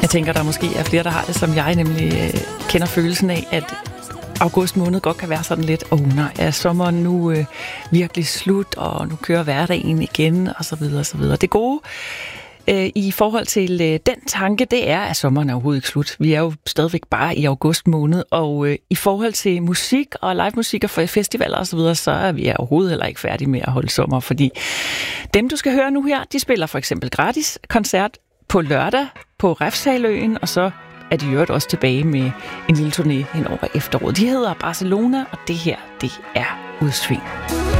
Jeg tænker, der måske er flere, der har det, som jeg nemlig kender følelsen af, at august måned godt kan være sådan lidt, nej, er sommeren nu virkelig slut, og nu kører hverdagen igen, og så videre, og så videre. Det gode i forhold til den tanke, det er, at sommeren er overhovedet ikke slut. Vi er jo stadigvæk bare i august måned, og i forhold til musik og live musik og festivaler og så videre, så er vi overhovedet heller ikke færdige med at holde sommer, fordi dem, du skal høre nu her, de spiller for eksempel gratis koncert på lørdag på Refshaleøen, og så er de jo også tilbage med en lille turné hen over efteråret. De hedder Barcelona, og det her, det er Udsving.